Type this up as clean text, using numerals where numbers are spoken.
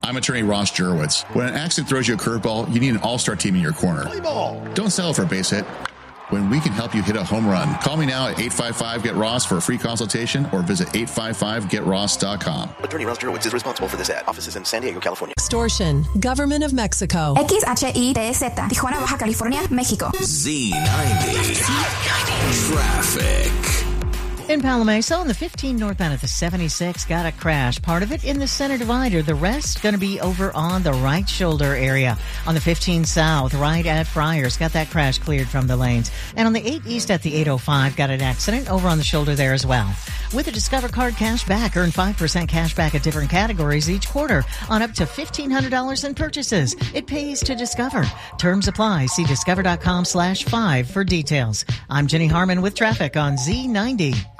I'm attorney Ross Jurowitz. When an accident throws you a curveball, you need an all-star team in your corner. Don't settle for a base hit when we can help you hit a home run. Call me now at 855-GET-ROSS for a free consultation or visit 855-GetRoss.com. Attorney Ross Jurowitz is responsible for this ad. Office is in San Diego, California. Extortion. Government of Mexico. XHITZ, Tijuana, Baja California, México. Z90. Traffic. In Palo Mesa, on the 15 northbound at the 76, got a crash. Part of it in the center divider. The rest going to be over on the right shoulder area. On the 15 south, right at Friars, got that crash cleared from the lanes. And on the 8 east at the 805, got an accident over on the shoulder there as well. With a Discover Card cash back, earn 5% cash back at different categories each quarter on up to $1,500 in purchases. It pays to Discover. Terms apply. See discover.com/5 for details. I'm Jenny Harmon with traffic on Z90.